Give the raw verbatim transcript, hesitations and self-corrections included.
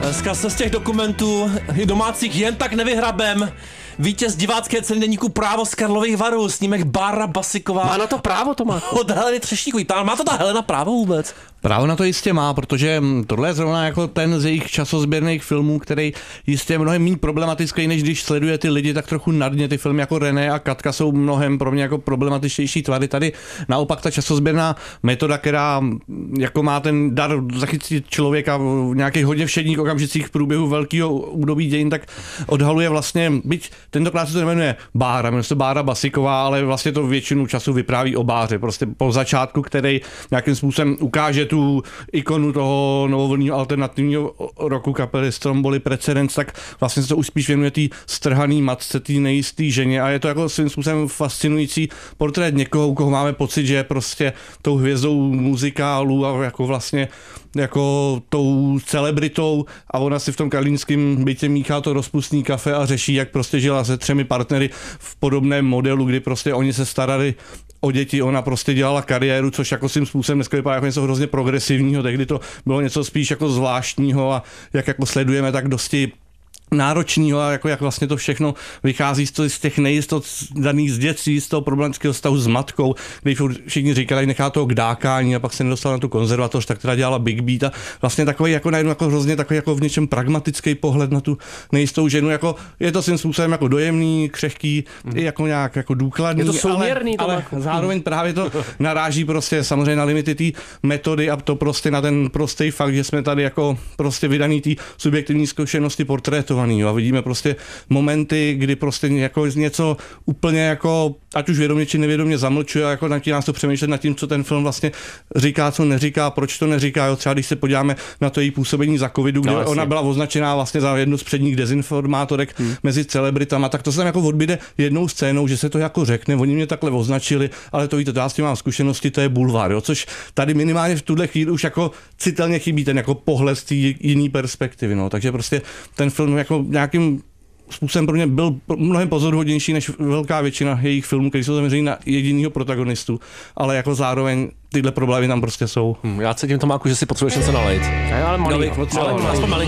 Dneska se z těch dokumentů domácích jen tak nevyhrabem. Vítěz divácké ceny deníku Právo z Karlových Varů, snímek Bára Basiková. Má na to právo, to má. Od Heleny Třešníkový. Má to ta Helena právo vůbec? Právo na to jistě má, protože tohle je zrovna jako ten z jejich časozběrných filmů, který jistě je mnohem méně problematický, než když sleduje ty lidi tak trochu nadně. Ty filmy jako René a Katka jsou mnohem pro mě jako problematičtější tvary. Tady naopak ta časozběrná metoda, která jako má ten dar zachytit člověka v nějakých hodně všedních okamžicích v průběhu velkého údobí dějin, tak odhaluje vlastně, byť tentokrát se to jmenuje Bára, jmenuje se Bára Basiková, ale vlastně to většinu času vypráví o Báře. Prostě po začátku, který nějakým způsobem ukáže tu ikonu toho novovlnného alternativního roku kapely Stromboli Precedens, tak vlastně se to už spíš věnuje té strhaný matce, té nejisté ženě a je to jako svým způsobem fascinující portrét někoho, u koho máme pocit, že je prostě tou hvězdou muzikálů a jako vlastně jako tou celebritou a ona si v tom karlínském bytě míchá to rozpustný kafe a řeší, jak prostě žila se třemi partnery v podobném modelu, kdy prostě oni se starali o děti, ona prostě dělala kariéru, což jako svým způsobem dneska vypadá jako něco hrozně progresivního, tehdy to bylo něco spíš jako zvláštního a jak jako sledujeme, tak dosti náročného a jako jak vlastně to všechno vychází z těch nejistot daných z dětství, z toho problematického stavu s matkou, když všichni říkali, nechá toho k dákání a pak se nedostal na tu konzervatoř, tak teda dělala Big Beat a vlastně takový jako najednou jako hrozně takový jako v něčem pragmatický pohled na tu nejistou ženu, jako je to svým způsobem jako dojemný, křehký, mm. jako nějak jako důkladný, je to souměrný, ale, ale zároveň právě to naráží prostě samozřejmě na limity té metody a to prostě na ten prostý fakt, že jsme tady jako prostě vydaný té subjektivní zkušenosti portrétu. A vidíme prostě momenty, kdy prostě jako něco úplně jako, ať už vědomě či nevědomě zamlčuje a jako nás to přemýšlet nad tím, co ten film vlastně říká, co neříká, proč to neříká. Jo, třeba když se podíváme na to její působení za covidu, kde no, ona byla označená vlastně za jednu z předních dezinformátorek hmm. mezi celebritama, tak to se tam jako odbyde jednou scénou, že se to jako řekne, oni mě takhle označili, ale to víte, já s tím mám zkušenosti, to je bulvár, jo, což tady minimálně v tuhle chvíli už jako citelně chybí ten jako pohled z té jiný perspektivy, no, takže prostě ten film jako nějakým způsobem pro mě byl mnohem pozoruhodnější než velká většina jejich filmů, které jsou zaměřený na jedinýho protagonistu, ale jako zároveň tyhle problémy tam prostě jsou. Hmm, já cítím, Tomáku, že si potřebuješ něco nalejt. Ale malý, ale, ale, ale,